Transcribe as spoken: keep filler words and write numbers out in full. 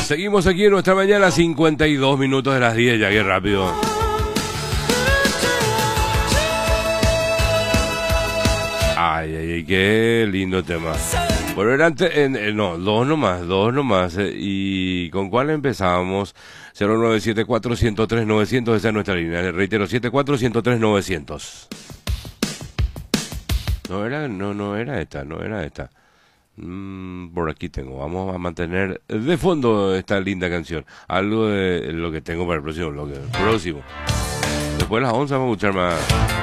Seguimos aquí en nuestra mañana, cincuenta y dos minutos de las diez, ya que rápido. Ay, ay, ay, qué lindo tema. Bueno, era antes, en, en, no, dos nomás, dos nomás. Eh, ¿Y con cuál empezamos? cero nueve siete cuatro, uno cero tres, nueve cero cero, esa es nuestra línea. Le reitero, siete cuatro, uno cero tres, nueve cero cero. No era, no, no era esta, no era esta. Mm, por aquí tengo, vamos a mantener de fondo esta linda canción. Algo de lo que tengo para el próximo bloque. Próximo. Después de las once vamos a escuchar más.